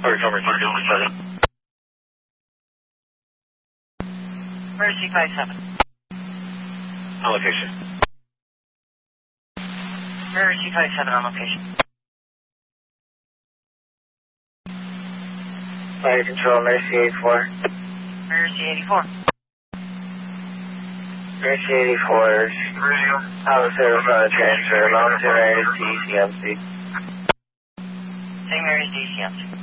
Over 57. Mercy 57. On location. Mercy 57 on location. Fire control, Mercy 84. Mercy 84. Mercy 84. Power service on a transfer. Long-term area to ECMC. St. Mary's DCMC.